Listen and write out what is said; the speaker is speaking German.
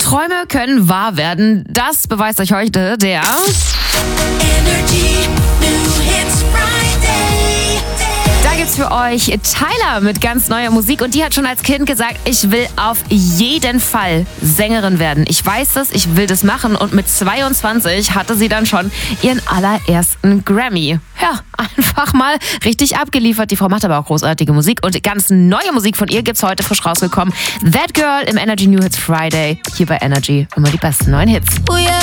Träume können wahr werden. Das beweist euch heute der Energy New Hits Friday. Da gibt's für euch Tyler mit ganz neuer Musik und die hat schon als Kind gesagt, ich will auf jeden Fall Sängerin werden. Ich weiß das, ich will das machen und mit 22 hatte sie dann schon ihren allerersten Grammy. Ja, einfach mal richtig abgeliefert. Die Frau macht aber auch großartige Musik und ganz neue Musik von ihr gibt's heute frisch rausgekommen. That Girl im Energy New Hits Friday hier bei Energy. Immer die besten neuen Hits. Oh yeah.